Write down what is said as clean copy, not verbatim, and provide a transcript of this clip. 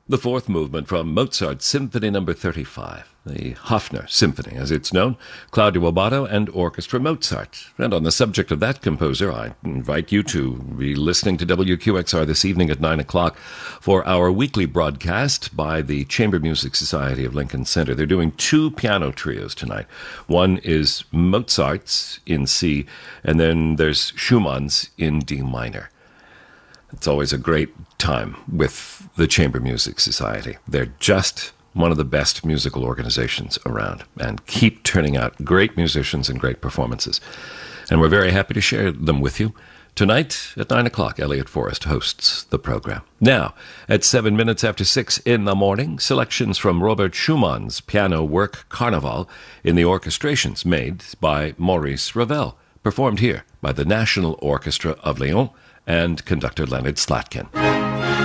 The fourth movement from Mozart's Symphony No. 35, the Hafner Symphony, as it's known, Claudio Abbado and Orchestra Mozart. And on the subject of that composer, I invite you to be listening to WQXR this evening at 9 o'clock for our weekly broadcast by the Chamber Music Society of Lincoln Center. They're doing two piano trios tonight. One is Mozart's in C, and then there's Schumann's in D minor. It's always a great time with the Chamber Music Society. They're just one of the best musical organizations around and keep turning out great musicians and great performances. And we're very happy to share them with you. Tonight at 9 o'clock, Elliot Forrest hosts the program. Now, at 7 minutes after 6 in the morning, selections from Robert Schumann's piano work Carnival in the orchestrations made by Maurice Ravel, performed here by the National Orchestra of Lyon and conductor Leonard Slatkin.